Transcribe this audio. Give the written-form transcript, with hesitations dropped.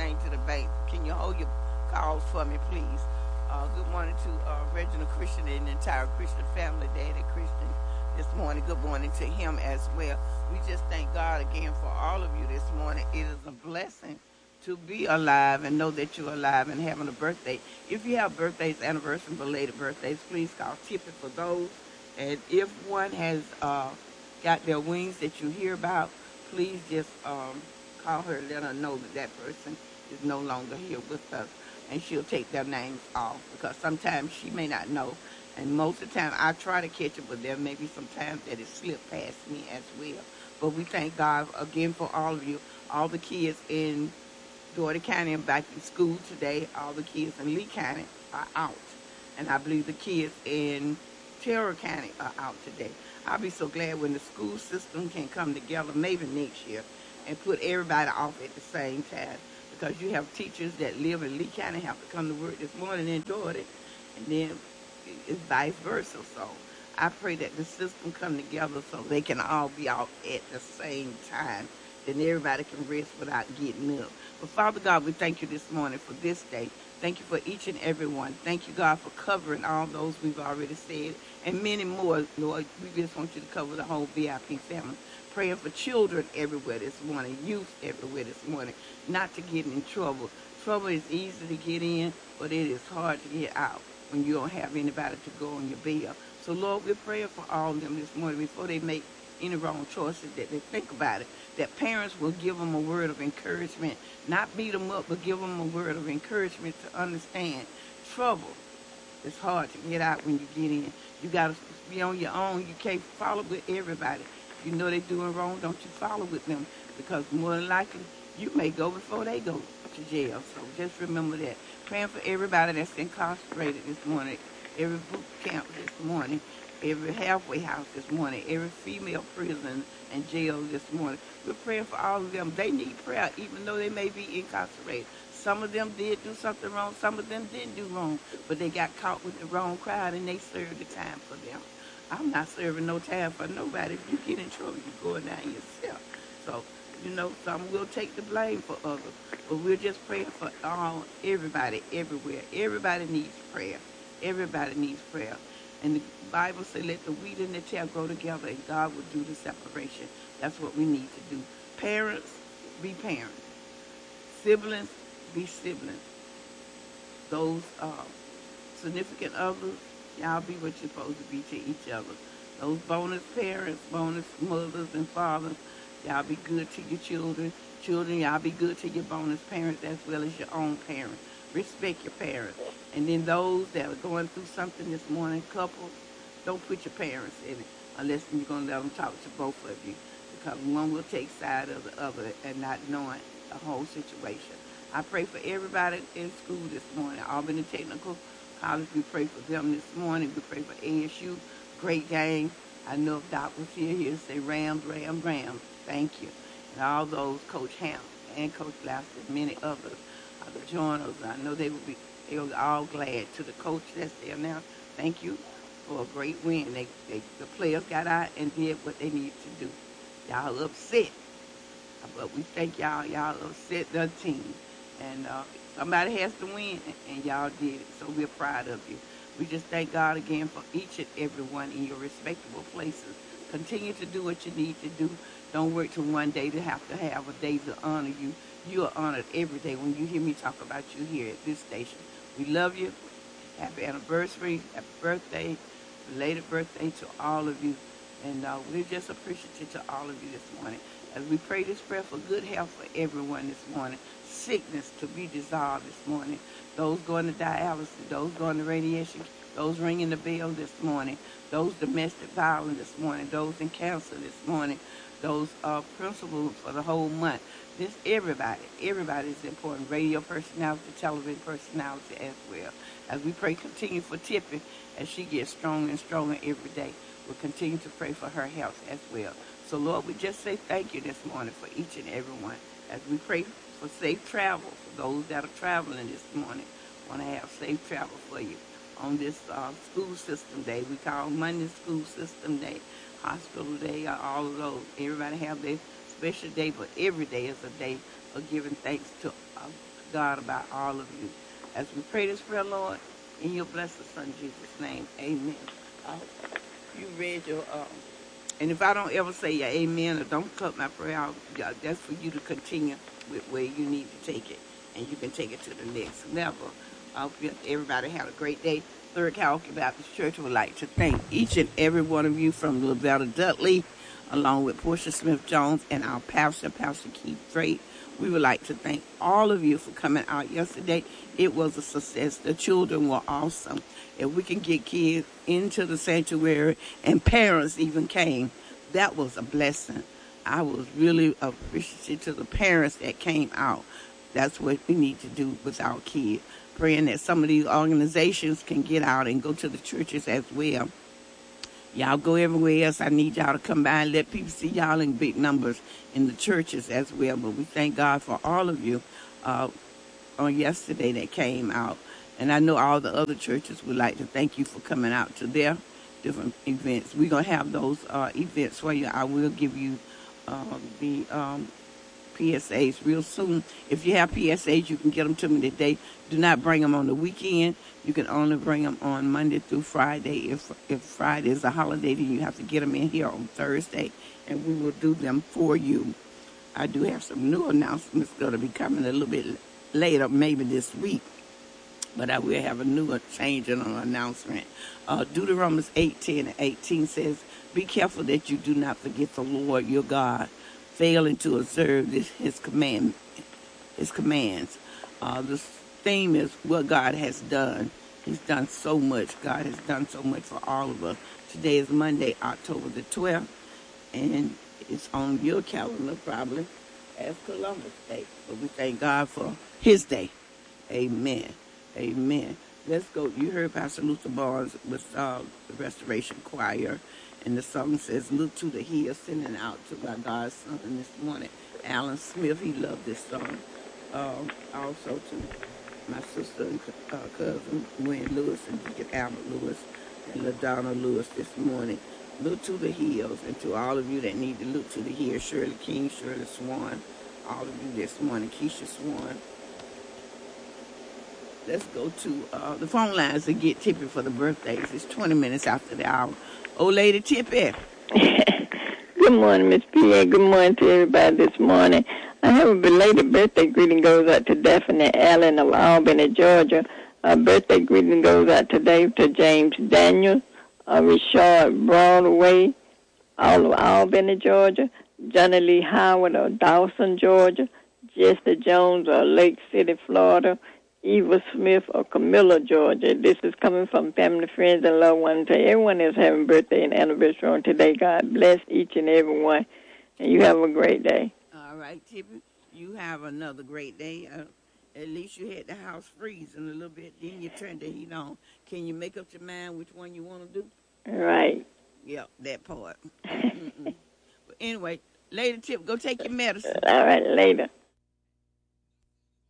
thing to the bank. Can you hold your calls for me, please? Good morning to Reginald Christian and the entire Christian family, Daddy Christian, this morning. Good morning to him as well. We just thank God again for all of you this morning. It is a blessing to be alive and know that you're alive and having a birthday. If you have birthdays, anniversaries, belated birthdays, please call Tippy for those. And if one has got their wings that you hear about, please just call her, let her know that that person is no longer here with us, and she'll take their names off because sometimes she may not know, and most of the time I try to catch it, but there may be some times that it slipped past me as well. But we thank God again for all of you, all the kids in Doherty County and back in school today. All the kids in Lee County are out. And I believe the kids in Terrell County are out today. I'll be so glad when the school system can come together maybe next year and put everybody off at the same time. Because you have teachers that live in Lee County have to come to work this morning in Doherty, and then it's vice versa. So I pray that the system come together so they can all be out at the same time. Then everybody can rest without getting up. But Father God, we thank you this morning for this day. Thank you for each and every one. Thank you, God, for covering all those we've already said and many more, Lord. We just want you to cover the whole VIP family. Praying for children everywhere this morning, youth everywhere this morning, not to get in trouble. Trouble is easy to get in, but it is hard to get out when you don't have anybody to go on your bail. So, Lord, we're praying for all of them this morning before they make any wrong choices, that they think about it, that parents will give them a word of encouragement, not beat them up, but give them a word of encouragement to understand trouble. It's hard to get out when you get in. You got to be on your own. You can't follow with everybody. You know they're doing wrong, don't you follow with them, because more than likely you may go before they go to jail. So just remember that. Praying for everybody that's incarcerated this morning, every boot camp this morning, every halfway house this morning, every female prison and jail this morning. We're praying for all of them. They need prayer, even though they may be incarcerated. Some of them did do something wrong. Some of them didn't do wrong, but they got caught with the wrong crowd and they served the time for them. I'm not serving no time for nobody. If you get in trouble, you're going down yourself. So, some will take the blame for others. But we're just praying for everybody, everywhere. Everybody needs prayer. Everybody needs prayer. And the Bible says, let the wheat and the tear grow together, and God will do the separation. That's what we need to do. Parents, be parents. Siblings, be siblings. Those significant others, y'all be what you're supposed to be to each other. Those bonus parents, bonus mothers and fathers, y'all be good to your children. Children, y'all be good to your bonus parents as well as your own parents. Respect your parents. And then those that are going through something this morning, couples, don't put your parents in it unless you're going to let them talk to both of you, because one will take side of the other and not knowing the whole situation. I pray for everybody in school this morning. Albany Technical College, we pray for them this morning. We pray for ASU. Great game. I know if Doc was here, he'd say Rams, Rams, Rams. Thank you. And all those, Coach Ham and Coach Laster, many others, the joiners, I know they were all glad. To the coach that's there now, thank you for a great win. The players got out and did what they needed to do. Y'all upset, but we thank y'all. Y'all upset the team. And somebody has to win, and y'all did it. So we're proud of you. We just thank God again for each and every one in your respectable places. Continue to do what you need to do. Don't wait till one day to have a day to honor you. You are honored every day when you hear me talk about you here at this station. We love you. Happy anniversary, happy birthday, belated birthday to all of you. And we're just appreciative to all of you this morning. As we pray this prayer for good health for everyone this morning, sickness to be dissolved this morning, those going to dialysis, those going to radiation, those ringing the bell this morning, those domestic violence this morning, those in cancer this morning, those principals for the whole month. This everybody is important. Radio personality, television personality as well. As we pray, continue for Tippy as she gets stronger and stronger every day. We'll continue to pray for her health as well. So, Lord, we just say thank you this morning for each and every one. As we pray for safe travel for those that are traveling this morning, want to have safe travel for you. On this school system day, we call Monday School System Day, Hospital Day, all of those. Everybody have their special day, but every day is a day of giving thanks to God about all of you. As we pray this prayer, Lord, in your blessed Son, Jesus' name, amen. I hope you read your, and if I don't ever say your amen or don't cut my prayer out, that's for you to continue with where you need to take it. And you can take it to the next level. I hope everybody had a great day. Third Calvary Baptist Church would like to thank each and every one of you from Lavetta Dudley, along with Portia Smith-Jones and our pastor, Pastor Keith Drake. We would like to thank all of you for coming out yesterday. It was a success. The children were awesome. If we can get kids into the sanctuary and parents even came, that was a blessing. I was really appreciative to the parents that came out. That's what we need to do with our kids. Praying that some of these organizations can get out and go to the churches as well. Y'all go everywhere else. I need y'all to come by and let people see y'all in big numbers in the churches as well. But we thank God for all of you on yesterday that came out. And I know all the other churches would like to thank you for coming out to their different events. We're going to have those events for you. I will give you the PSAs real soon. If you have PSAs, you can get them to me today. Do not bring them on the weekend. You can only bring them on Monday through Friday. If Friday is a holiday, then you have to get them in here on Thursday, and we will do them for you. I do have some new announcements going to be coming a little bit later, maybe this week, but I will have a new change in an announcement. Deuteronomy 8:10-18 says, "Be careful that you do not forget the Lord your God, failing to observe his commands. This theme is what God has done. He's done so much. God has done so much for all of us. Today is Monday, October the 12th, and it's on your calendar probably as Columbus Day. But we thank God for his day. Amen. Amen. Let's go. You heard Pastor Luther Barnes with the Restoration Choir, and the song says, "Look to the hill," sending out to my God's son this morning. Alan Smith, he loved this song. Also to my sister and cousin, Gwen Lewis, and Deacon Albert Lewis, and LaDonna Lewis this morning. Look to the hills, and to all of you that need to look to the hills, Shirley King, Shirley Swan, all of you this morning, Keisha Swan. Let's go to the phone lines and get Tippy for the birthdays. It's 20 minutes after the hour. Old Lady Tippy. Good morning, Miss P.A. Good morning to everybody this morning. I have a belated birthday greeting goes out to Daphne Allen of Albany, Georgia. A birthday greeting goes out today to James Daniel, Richard Broadway, all of Albany, Georgia. Johnny Lee Howard of Dawson, Georgia. Jesse Jones of Lake City, Florida. Eva Smith of Camilla, Georgia. This is coming from family, friends, and loved ones. Everyone is having birthday and anniversary on today. God bless each and every one. And you have a great day. All right, Tippy. You have another great day. At least you had the house freezing a little bit. Then you turned the heat on. Can you make up your mind which one you want to do? Right. Yep, that part. But anyway, Lady Tip, go take your medicine. All right, later.